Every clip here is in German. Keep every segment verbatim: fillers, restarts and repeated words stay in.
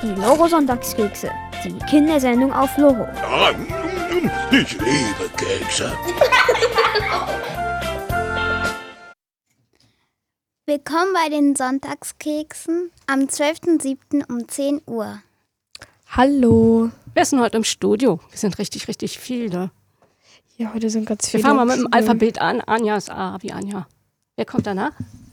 Die Loro-Sonntagskekse, die Kindersendung auf Loro. Ich liebe Kekse. Willkommen bei den Sonntagskeksen am zwölften siebten um zehn Uhr. Hallo. Wer ist denn heute im Studio? Wir sind richtig, richtig viele. Ja, heute sind ganz viele. Wir fangen mal mit dem Alphabet an. Anja ist A, wie Anja. Wer kommt danach?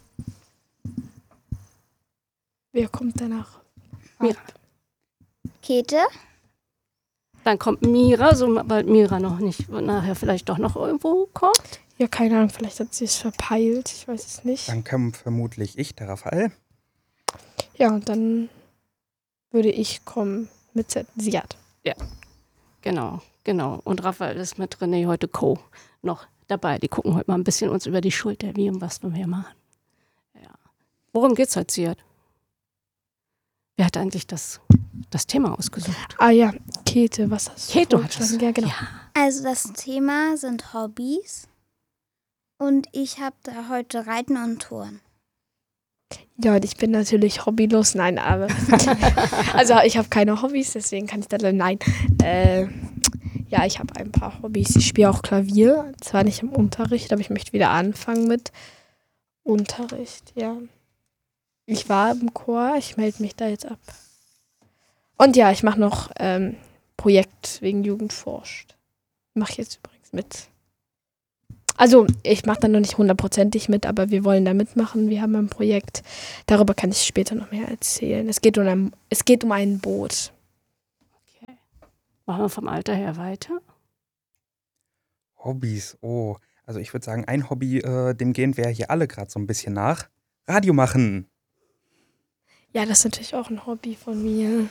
Wer kommt danach? Mira. Käthe? Dann kommt Mira, sobald Mira noch nicht, nachher vielleicht doch noch irgendwo kommt. Ja, keine Ahnung, vielleicht hat sie es verpeilt, ich weiß es nicht. Dann kommt vermutlich ich, der Raphael. Ja, und dann würde ich kommen mit Z. Siad. Ja, genau, genau. Und Raphael ist mit René heute Co. noch dabei. Die gucken heute mal ein bisschen uns über die Schulter, wie und was wir hier machen. Ja. Worum geht's heute, Siad? Wer hat eigentlich das, das Thema ausgesucht? Ah ja, Käthe, was hast du Käthe hat vorgeschlagen? das. Ja, genau. Ja. Also das Thema sind Hobbys und ich habe da heute Reiten und Touren. Ja, und ich bin natürlich hobbylos. Nein, aber also ich habe keine Hobbys, deswegen kann ich da nein. Äh, ja, ich habe ein paar Hobbys. Ich spiele auch Klavier, zwar nicht im Unterricht, aber ich möchte wieder anfangen mit Unterricht, ja. Ich war im Chor, ich melde mich da jetzt ab. Und ja, ich mache noch ähm, Projekt wegen Jugend forscht. Mache ich jetzt übrigens mit. Also, ich mache da noch nicht hundertprozentig mit, aber wir wollen da mitmachen. Wir haben ein Projekt. Darüber kann ich später noch mehr erzählen. Es geht um ein, es geht um ein Boot. Okay. Machen wir vom Alter her weiter? Hobbys, oh. Also ich würde sagen, ein Hobby, äh, dem gehen wir hier alle gerade so ein bisschen nach. Radio machen. Ja, das ist natürlich auch ein Hobby von mir.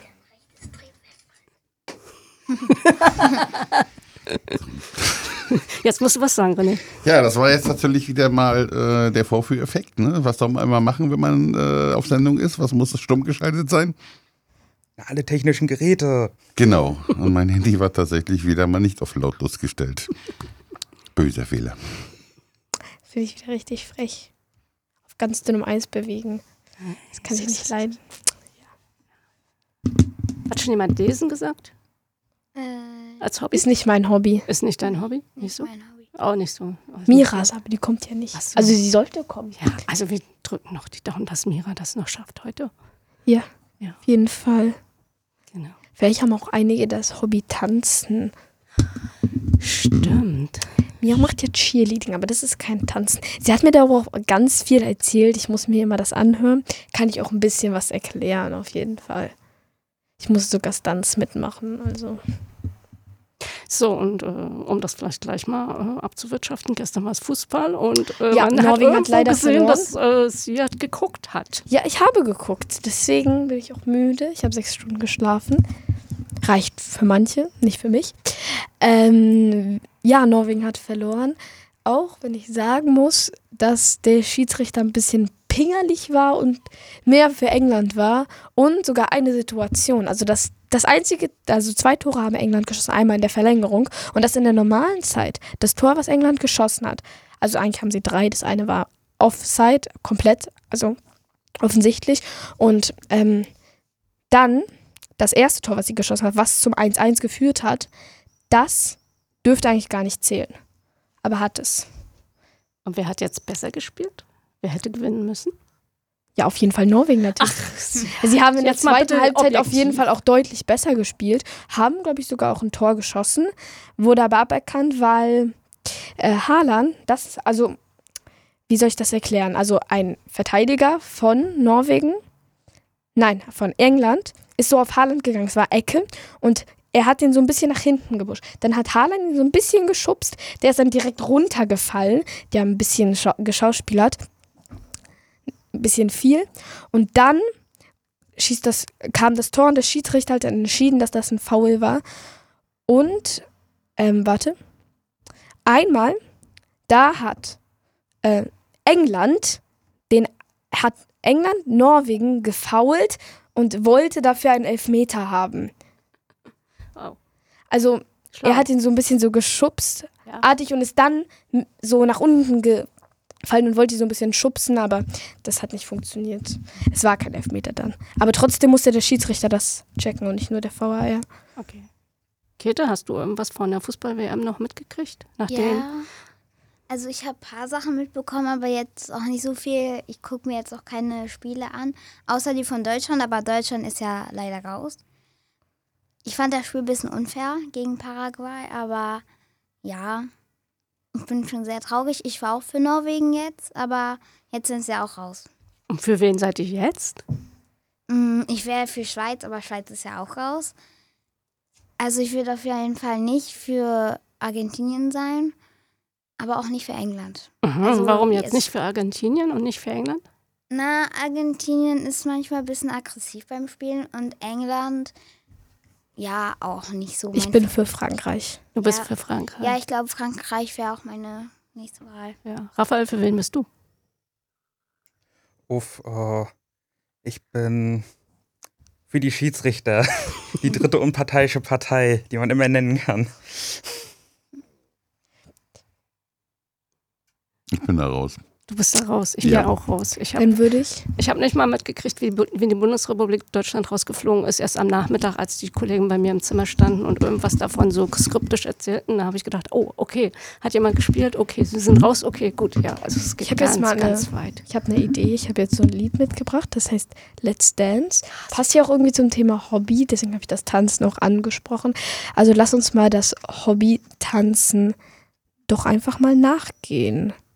Jetzt musst du was sagen, René. Ja, das war jetzt natürlich wieder mal äh, der Vorführeffekt, ne? Was soll man immer machen, wenn man äh, auf Sendung ist? Was muss stumm geschaltet sein? Ja, alle technischen Geräte. Genau. Und mein Handy war tatsächlich wieder mal nicht auf lautlos gestellt. Böser Fehler. Finde ich wieder richtig frech. Auf ganz dünnem Eis bewegen. Das kann ich nicht leiden. Hat schon jemand Lesen gesagt? Äh, Als Hobby? Ist nicht mein Hobby. Ist nicht dein Hobby? Nicht nicht so? mein Hobby. Auch nicht so. Auch Miras, aber die kommt ja nicht. Ach so. Also sie sollte kommen. Ja, also wir drücken noch die Daumen, dass Mira das noch schafft heute. Ja, Ja. auf jeden Fall. Genau. Vielleicht haben auch einige das Hobby Tanzen. Stimmt. Mia macht ja Cheerleading, aber das ist kein Tanzen. Sie hat mir darüber auch ganz viel erzählt. Ich muss mir immer das anhören. Kann ich auch ein bisschen was erklären, auf jeden Fall. Ich muss sogar Stunts mitmachen, also. So, und äh, um das vielleicht gleich mal äh, abzuwirtschaften, gestern war es Fußball und äh, Ja, man Norwegen hat hat leider gesehen, verloren. dass äh, sie hat geguckt hat. Ja, ich habe geguckt. Deswegen bin ich auch müde. Ich habe sechs Stunden geschlafen. Reicht für manche, nicht für mich. Ähm, ja, Norwegen hat verloren. Auch wenn ich sagen muss, dass der Schiedsrichter ein bisschen pingerlich war und mehr für England war. Und sogar eine Situation. Also das, das einzige, also zwei Tore haben England geschossen. Einmal in der Verlängerung und das in der normalen Zeit. Das Tor, was England geschossen hat. Also eigentlich haben sie drei. Das eine war Offside, komplett, also offensichtlich. Und ähm, dann das erste Tor, was sie geschossen hat, was zum eins eins geführt hat, das dürfte eigentlich gar nicht zählen. Aber hat es. Und wer hat jetzt besser gespielt? Wer hätte gewinnen müssen? Ja, auf jeden Fall Norwegen natürlich. Ach, Sie haben in der jetzt mal zweiten bitte Halbzeit auf objektiv. jeden Fall auch deutlich besser gespielt. Haben, glaube ich, sogar auch ein Tor geschossen. Wurde aber aberkannt, weil äh, Haaland, das ist, also, wie soll ich das erklären? Also ein Verteidiger von Norwegen, nein, von England, ist so auf Haaland gegangen. Es war Ecke und er hat ihn so ein bisschen nach hinten gepusht. Dann hat Haaland ihn so ein bisschen geschubst. Der ist dann direkt runtergefallen. Die haben ein bisschen scha- geschauspielert. Ein bisschen viel. Und dann schießt das, kam das Tor und der Schiedsrichter hat dann entschieden, dass das ein Foul war. Und, ähm, warte. Einmal, da hat äh, England, den hat England Norwegen gefoult und wollte dafür einen Elfmeter haben. Wow. Also, Schlau. er hat ihn so ein bisschen so geschubst, Ja. artig, und ist dann m- so nach unten ge- fallen und wollte die so ein bisschen schubsen, aber das hat nicht funktioniert. Es war kein Elfmeter dann. Aber trotzdem musste der Schiedsrichter das checken und nicht nur der V A R. Okay. Käthe, hast du irgendwas von der Fußball-W M noch mitgekriegt? Nachdem Ja, also ich habe ein paar Sachen mitbekommen, aber jetzt auch nicht so viel. Ich gucke mir jetzt auch keine Spiele an, außer die von Deutschland, aber Deutschland ist ja leider raus. Ich fand das Spiel ein bisschen unfair gegen Paraguay, aber ja, ich bin schon sehr traurig. Ich war auch für Norwegen jetzt, aber jetzt sind sie auch raus. Und für wen seid ihr jetzt? Mm, Ich wäre für Schweiz, aber Schweiz ist ja auch raus. Also ich würde auf jeden Fall nicht für Argentinien sein, aber auch nicht für England. Mhm. Also, Warum wie jetzt es- nicht für Argentinien und nicht für England? Na, Argentinien ist manchmal ein bisschen aggressiv beim Spielen und England ja auch nicht so. Ich mein bin Fa- für Frankreich. Du bist Ja. für Frankreich. Ja, ich glaube, Frankreich wäre auch meine nächste Wahl. Ja. Raphael, für wen bist du? Uff, äh, ich bin für die Schiedsrichter. Die dritte unparteiische Partei, die man immer nennen kann. Ich bin da raus. Du bist da raus. Ich Ja. gehe auch raus. Ich habe Dann würde ich. ich hab nicht mal mitgekriegt, wie, Bu- wie die Bundesrepublik Deutschland rausgeflogen ist. Erst am Nachmittag, als die Kollegen bei mir im Zimmer standen und irgendwas davon so skriptisch erzählten. Da habe ich gedacht, oh, okay, hat jemand gespielt? Okay, sie sind raus? Okay, gut. Ja, also es geht Ich hab ganz, jetzt mal eine- ganz weit. Ich habe eine Idee. Ich habe jetzt so ein Lied mitgebracht, das heißt Let's Dance. Passt ja auch irgendwie zum Thema Hobby, deswegen habe ich das Tanzen auch angesprochen. Also lass uns mal das Hobby Tanzen doch einfach mal nachgehen.